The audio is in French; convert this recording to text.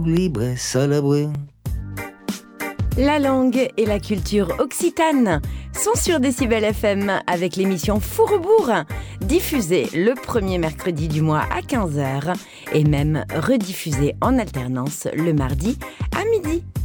libre célébrer. La langue et la culture occitane sont sur Décibel FM avec l'émission Fourrebourg, diffusée le premier mercredi du mois à 15h et même rediffusée en alternance le mardi à midi.